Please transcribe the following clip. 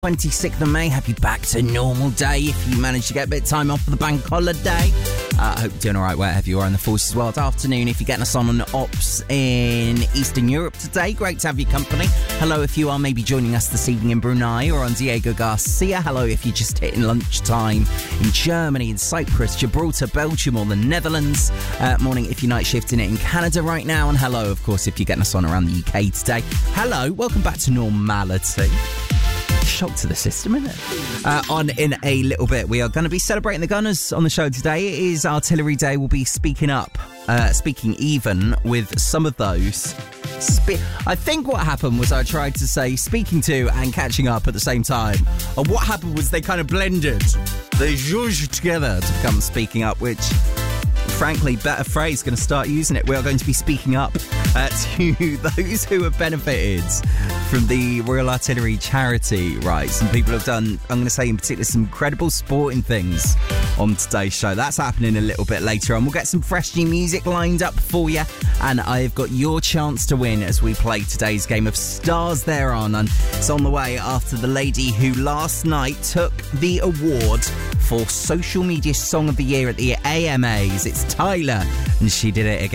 26th of May, happy back to normal day if you managed to get a bit of time off for the bank holiday. I hope you're doing alright wherever you are in the Forces World. Afternoon if you're getting us on ops in Eastern Europe today, great to have your company. Hello if you are maybe joining us this evening in Brunei or on Diego Garcia. Hello if you're just hitting lunchtime in Germany, in Cyprus, Gibraltar, Belgium or the Netherlands. Morning if you're night shifting it in Canada right now. And hello of course if you're getting us on around the UK today. Hello, welcome back to normality. Shock to the system, isn't it? On in a little bit, we are going to be celebrating the Gunners on the show today. It is Artillery Day. We'll be speaking even with some of those. I think what happened was I tried to say speaking to and catching up at the same time. And what happened was they kind of blended. They zhuzhed together to become speaking up, which, frankly, better phrase, going to start using it. We are going to be speaking up to those who have benefited from the Royal Artillery charity, right? Some people have done, I'm going to say in particular, some incredible sporting things on today's show. That's happening a little bit later on. We'll get some fresh new music lined up for you, and I've got your chance to win as we play today's game of Stars There On, and it's on the way after the lady who last night took the award for Social Media Song of the Year at the AMAs. It's Tyler, and she did it again.